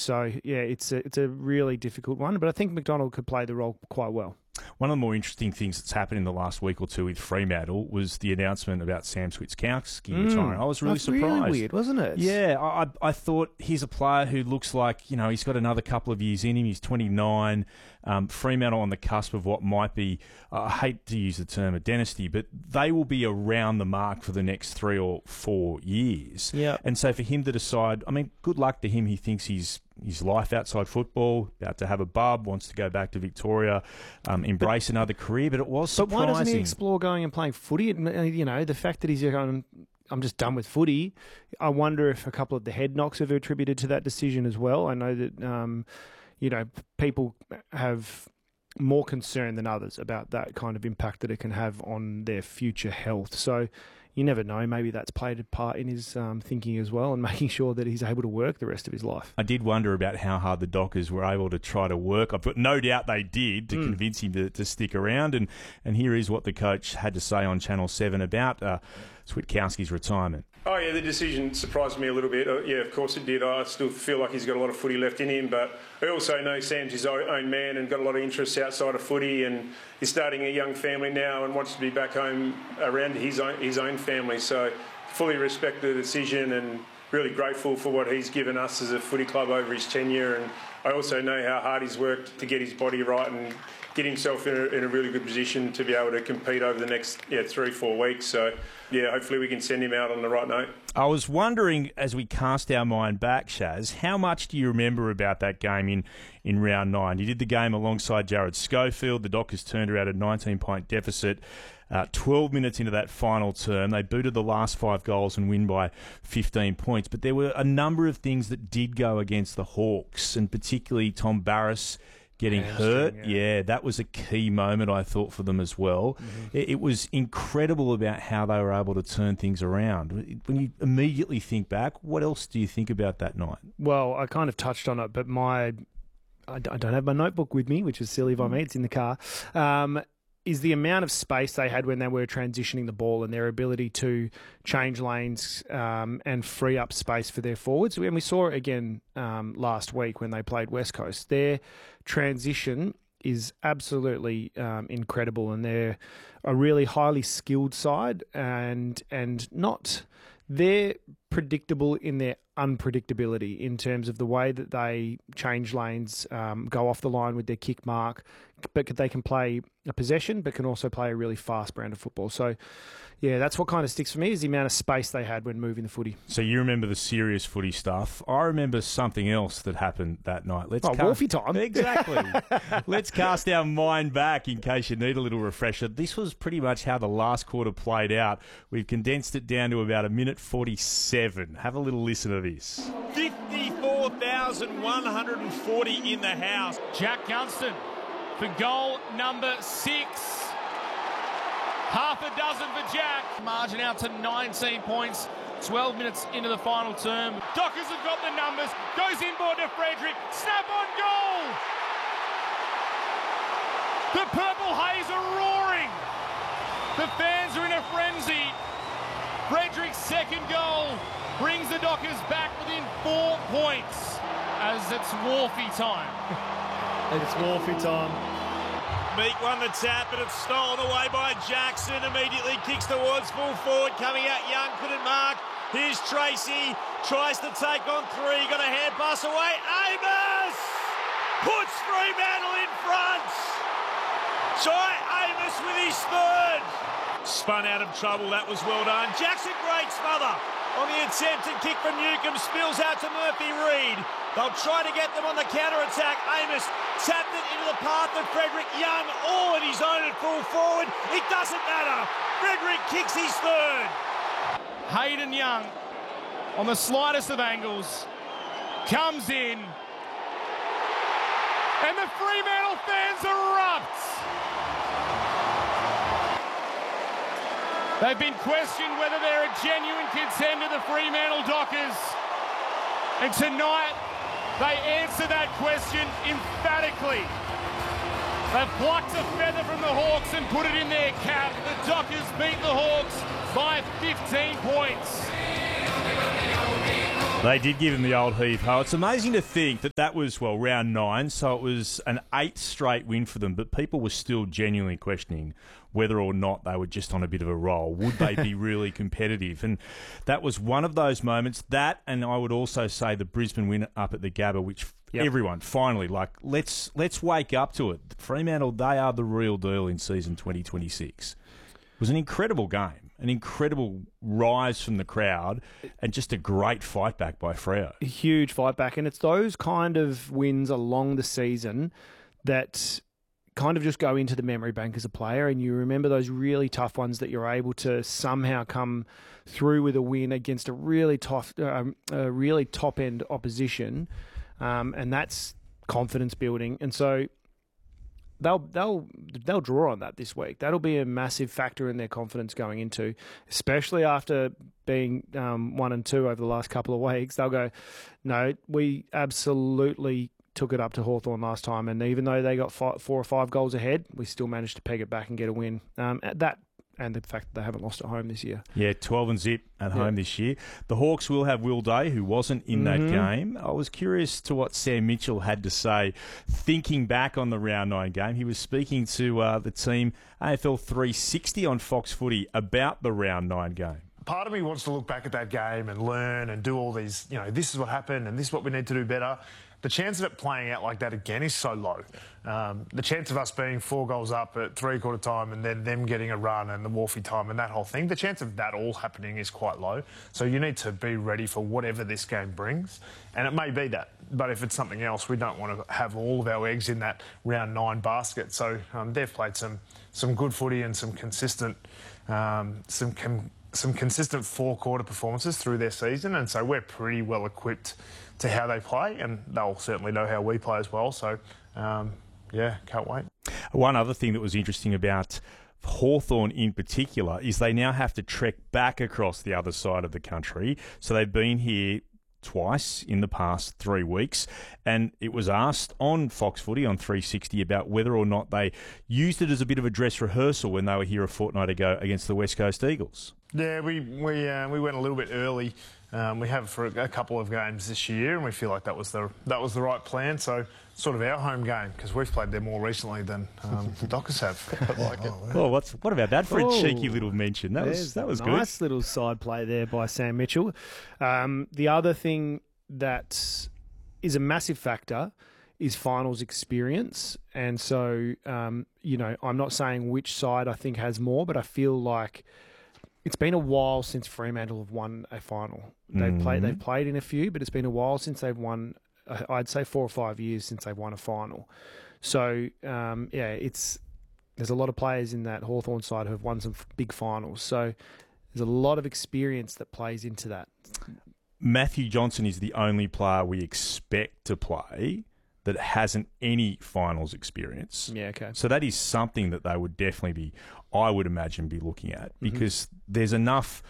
So, yeah, it's a really difficult one, but I think McDonald could play the role quite well. One of the more interesting things that's happened in the last week or two with Fremantle was the announcement about Sam Switkowski retiring. I was really surprised. Really weird, wasn't it? Yeah, I thought he's a player who looks like, he's got another couple of years in him. He's 29. Fremantle on the cusp of what might be, I hate to use the term a dynasty, but they will be around the mark for the next 3 or 4 years. Yeah. And so for him to decide, good luck to him. He thinks his life outside football, about to have a bub, wants to go back to Victoria, embrace another career, but it was surprising. But why doesn't he explore going and playing footy? The fact that he's going, I'm just done with footy, I wonder if a couple of the head knocks have attributed to that decision as well. I know that, people have more concern than others about that kind of impact that it can have on their future health. So you never know. Maybe that's played a part in his thinking as well and making sure that he's able to work the rest of his life. I did wonder about how hard the Dockers were able to try to work. I've got no doubt they did to convince him to stick around. And here is what the coach had to say on Channel 7 about Switkowski's retirement. Oh, yeah, the decision surprised me a little bit. Yeah, of course it did. I still feel like he's got a lot of footy left in him, but I also know Sam's his own man and got a lot of interests outside of footy, and he's starting a young family now and wants to be back home around his own family. So fully respect the decision and really grateful for what he's given us as a footy club over his tenure. And I also know how hard he's worked to get his body right and get himself in a really good position to be able to compete over the next 3-4 weeks. So, yeah, hopefully we can send him out on the right note. I was wondering, as we cast our mind back, Shaz, how much do you remember about that game in round 9? You did the game alongside Jared Schofield. The Dockers turned around a 19-point deficit. 12 minutes into that final term, they booted the last 5 goals and win by 15 points. But there were a number of things that did go against the Hawks, and particularly Tom Barrass getting hurt. Yeah, that was a key moment, I thought, for them as well. Mm-hmm. It was incredible about how they were able to turn things around. When you immediately think back, what else do you think about that night? Well, I kind of touched on it, but I don't have my notebook with me, which is silly by me. It's in the car. Is the amount of space they had when they were transitioning the ball and their ability to change lanes and free up space for their forwards. And we saw it again last week when they played West Coast. Their transition is absolutely incredible, and they're a really highly skilled side and not... They're predictable in their unpredictability in terms of the way that they change lanes, go off the line with their kick mark, but they can play a possession, but can also play a really fast brand of football. So, yeah, that's what kind of sticks for me, is the amount of space they had when moving the footy. So you remember the serious footy stuff. I remember something else that happened that night. Wolfie time. Exactly. Let's cast our mind back in case you need a little refresher. This was pretty much how the last quarter played out. We've condensed it down to about 1:47. Have a little listen to this. 54,140 in the house. Jack Gunston for goal number 6. Half a dozen for Jack. Margin out to 19 points. 12 minutes into the final term. Dockers have got the numbers. Goes inboard to Frederick. Snap on goal. The Purple Haze are roaring. The fans are in a frenzy. Frederick's second goal brings the Dockers back within 4 points as it's Wolfie time. It's Wolfie time. Meek won the tap, but it's stolen away by Jackson. Immediately kicks towards full forward. Coming out Young, couldn't mark. Here's Tracy. Tries to take on 3. Got a hand pass away. Amos puts Fremantle in front. Jai Amos with his third. Spun out of trouble. That was well done. Jackson, great smother on the attempted kick from Newcomb. Spills out to Murphy Reid. They'll try to get them on the counter-attack. Amos tapped it into the path of Frederick Young, all at his own at full forward. It doesn't matter. Frederick kicks his third. Hayden Young, on the slightest of angles, comes in. And the Fremantle fans erupt. They've been questioned whether they're a genuine contender, the Fremantle Dockers. And tonight, they answer that question emphatically. They've plucked a feather from the Hawks and put it in their cap. The Dockers beat the Hawks by 15 points. They did give him the old heave-ho. It's amazing to think that was, round 9, so it was an 8th straight win for them, but people were still genuinely questioning whether or not they were just on a bit of a roll. Would they be really competitive? And that was one of those moments. That, and I would also say the Brisbane win up at the Gabba, which everyone finally, let's wake up to it. Fremantle, they are the real deal in season 2026. It was an incredible game, an incredible rise from the crowd, and just a great fight back by Freo. A huge fight back, and it's those kind of wins along the season that kind of just go into the memory bank as a player, and you remember those really tough ones that you're able to somehow come through with a win against a really top-end opposition, and that's confidence building. And so they'll draw on that this week. That'll be a massive factor in their confidence going into, especially after being 1 and 2 over the last couple of weeks. They'll go, no, we absolutely took it up to Hawthorn last time, and even though they got 4 or 5 goals ahead, we still managed to peg it back and get a win. And the fact that they haven't lost at home this year. Yeah, 12 and zip at home this year. The Hawks will have Will Day, who wasn't in that game. I was curious to what Sam Mitchell had to say thinking back on the round 9 game. He was speaking to the team, AFL 360 on Fox Footy, about the round 9 game. Part of me wants to look back at that game and learn and do all these, this is what happened and this is what we need to do better. The chance of it playing out like that again is so low. The chance of us being 4 goals up at three-quarter time and then them getting a run and the Wharfie time and that whole thing, the chance of that all happening is quite low. So you need to be ready for whatever this game brings. And it may be that. But if it's something else, we don't want to have all of our eggs in that round 9 basket. So they've played some good footy and some consistent consistent 4-quarter performances through their season, and so we're pretty well equipped to how they play, and they'll certainly know how we play as well. So, can't wait. One other thing that was interesting about Hawthorn in particular is they now have to trek back across the other side of the country. So they've been here twice in the past 3 weeks, and it was asked on Fox Footy on 360 about whether or not they used it as a bit of a dress rehearsal when they were here a fortnight ago against the West Coast Eagles. Yeah, we went a little bit early. We have for a couple of games this year, and we feel like that was the right plan. So sort of our home game, because we've played there more recently than the Dockers have. Well, what about that for a cheeky little mention? That was good. Nice little side play there by Sam Mitchell. The other thing that is a massive factor is finals experience. And so, I'm not saying which side I think has more, but I feel like it's been a while since Fremantle have won a final. They've played in a few, but it's been a while since they've won. I'd say 4 or 5 years since they've won a final. So there's a lot of players in that Hawthorn side who have won some big finals. So there's a lot of experience that plays into that. Matthew Johnson is the only player we expect to play that hasn't any finals experience. Yeah, okay. So that is something that they would definitely I would imagine, be looking at, because there is enough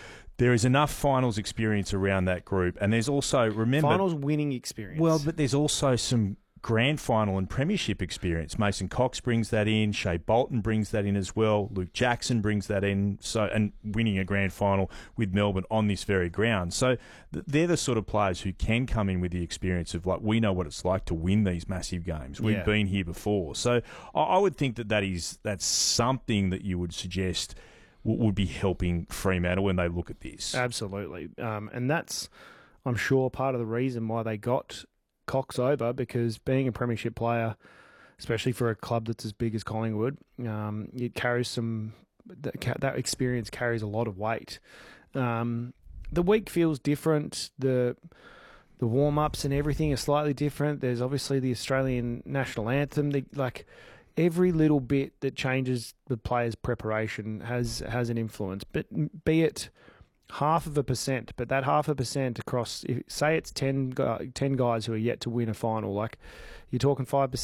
finals experience around that group, and there's also, finals winning experience. Well, but there's also some grand final and premiership experience. Mason Cox brings that in. Shea Bolton brings that in as well. Luke Jackson brings that in. So, and winning a grand final with Melbourne on this very ground. So they're the sort of players who can come in with the experience of, we know what it's like to win these massive games. We've been here before. So I would think that's something that you would suggest would be helping Fremantle when they look at this. Absolutely. And that's, I'm sure, part of the reason why they got Cox over, because being a premiership player, especially for a club that's as big as Collingwood, it carries that experience carries a lot of weight. The week feels different. The warm-ups and everything are slightly different. There's obviously the Australian national anthem. Every little bit that changes the player's preparation has an influence, but be it 0.5%, but that 0.5% across, say it's 10 guys who are yet to win a final, you're talking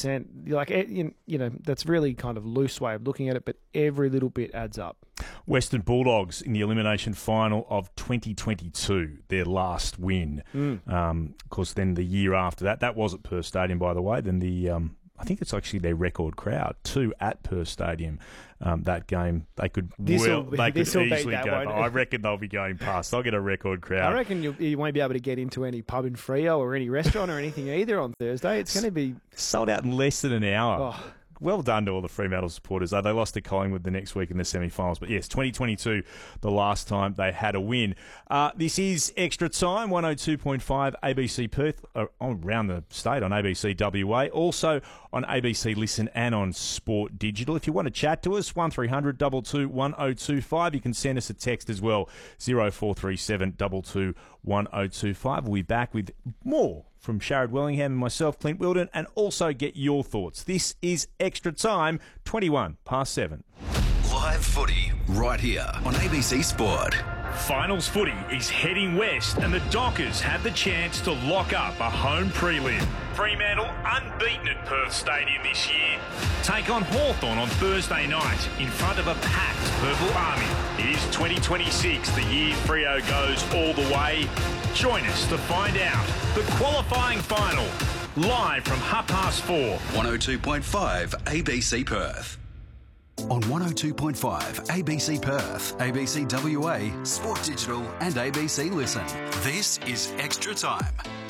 5%, that's really kind of loose way of looking at it, but every little bit adds up. Western Bulldogs in the elimination final of 2022, their last win. Of course, then the year after that was at Perth Stadium, by the way, then the I think it's actually their record crowd, too, at Perth Stadium. That game, they could easily go. I reckon they'll be going past. They'll get a record crowd. I reckon you won't be able to get into any pub in Freo or any restaurant or anything either on Thursday. It's going to be sold out in less than an hour. Oh. Well done to all the Fremantle supporters. They lost to Collingwood the next week in the semi-finals. But yes, 2022, the last time they had a win. This is Extra Time, 102.5 ABC Perth, around the state on ABC WA. Also on ABC Listen and on Sport Digital. If you want to chat to us, 1300 22 1025. You can send us a text as well, 0437 22 1025. We'll be back with more from Sharad Wellingham and myself, Clint Wilden, and also get your thoughts. This is Extra Time, 21 past 7. Live footy right here on ABC Sport. Finals footy is heading west and the Dockers have the chance to lock up a home prelim. Fremantle unbeaten at Perth Stadium this year. Take on Hawthorn on Thursday night in front of a packed Purple Army. It is 2026, the year Freo goes all the way. Join us to find out the qualifying final, live from 4:30. 102.5 ABC Perth. On 102.5 ABC Perth, ABC WA, Sport Digital and ABC Listen. This is Extra Time.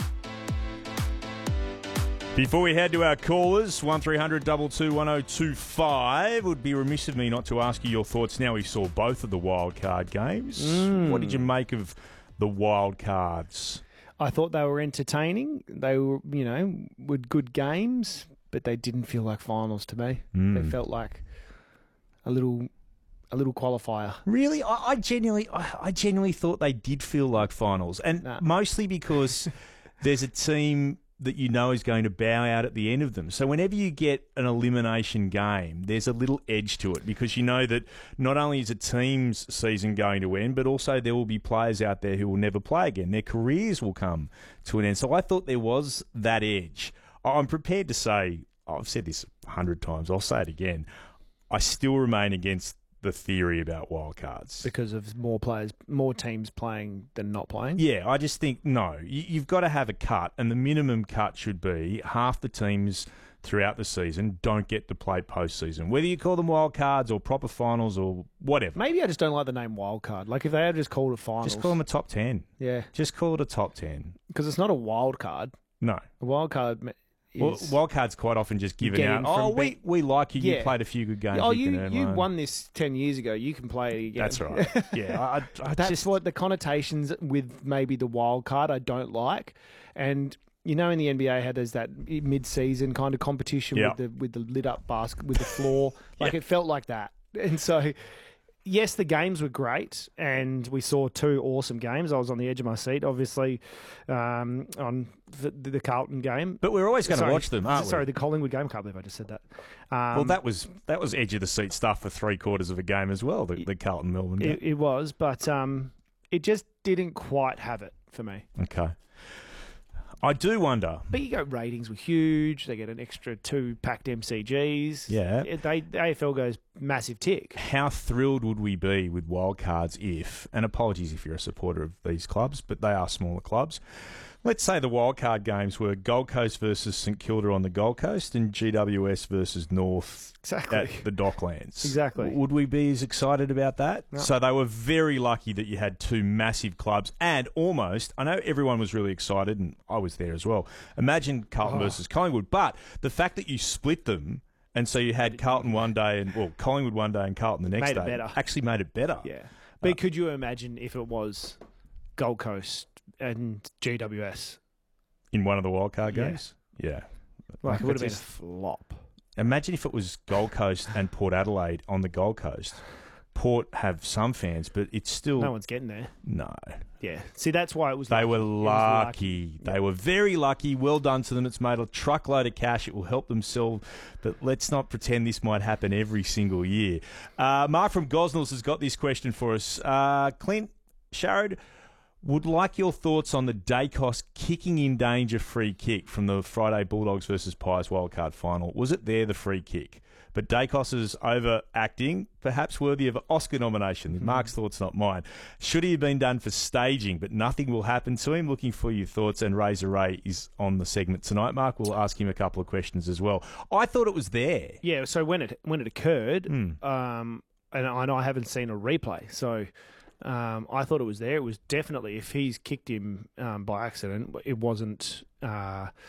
Before we head to our callers, 1300 22 1025, would be remiss of me not to ask you your thoughts now we saw both of the wildcard games. What did you make of the wildcards? I thought they were entertaining. They were, were good games, but they didn't feel like finals to me. They felt like a little qualifier. Really? I genuinely thought they did feel like finals. And mostly because there's a team that you know is going to bow out at the end of them. So whenever you get an elimination game, there's a little edge to it because you know that not only is a team's season going to end, but also there will be players out there who will never play again. Their careers will come to an end. So I thought there was that edge. I'm prepared to say, I've said this 100 times, I'll say it again, I still remain against the theory about wildcards. Because of more teams playing than not playing? Yeah, I just think, no, you've got to have a cut, and the minimum cut should be half the teams throughout the season don't get to play postseason. Whether you call them wildcards or proper finals or whatever. Maybe I just don't like the name wildcard. Like if they had just called it finals. Just call them a top 10. Yeah. Just call it a top 10. Because it's not a wild card. No. A wild card... Well, wildcard's quite often just given out. We like you. You played a few good games. Oh, you won this 10 years ago. You can play it again. That's right. Yeah, that's what the connotations with maybe the wild card I don't like. And in the NBA how there's that mid-season kind of competition with the lit up basket with the floor. It felt like that. And so. Yes, the games were great, and we saw two awesome games. I was on the edge of my seat, obviously, on the Carlton game. But we're always going to watch them, aren't we? Sorry, the Collingwood game. I can't believe I just said that. Well, that was edge of the seat stuff for 3/4 of a game as well. The Carlton Melbourne game. It was, but it just didn't quite have it for me. Okay. I do wonder. But you go, ratings were huge. They get an extra 2 packed MCGs. Yeah. The AFL goes massive tick. How thrilled would we be with wildcards if, and apologies if you're a supporter of these clubs, but they are smaller clubs. Let's say the wildcard games were Gold Coast versus St Kilda on the Gold Coast and GWS versus North at the Docklands. Exactly. Would we be as excited about that? No. So they were very lucky that you had two massive clubs and almost, I know everyone was really excited and I was there as well. Imagine Carlton versus Collingwood, but the fact that you split them and so you had Carlton one day and Collingwood one day and Carlton the next day better. Actually made it better. Yeah. But could you imagine if it was Gold Coast and GWS in one of the wildcard games? Yeah. It would have been a flop. Imagine if it was Gold Coast and Port Adelaide on the Gold Coast. Port have some fans, but it's still... No one's getting there. No. Yeah. See, that's why it was... They were lucky. They were very lucky. Well done to them. It's made a truckload of cash. It will help them sell. But let's not pretend this might happen every single year. Mark from Gosnells has got this question for us. Clint, Sharad, would like your thoughts on the Dacos kicking in danger free kick from the Friday Bulldogs versus Pies wildcard final. Was it there, the free kick? But Dacos's overacting, perhaps worthy of an Oscar nomination. Mark's thoughts, not mine. Should he have been done for staging, but nothing will happen to him? Looking for your thoughts, and Razor Ray is on the segment tonight. Mark, we'll ask him a couple of questions as well. I thought it was there. Yeah, so when it occurred, and I haven't seen a replay, so I thought it was there. It was definitely, if he's kicked him by accident, it wasn't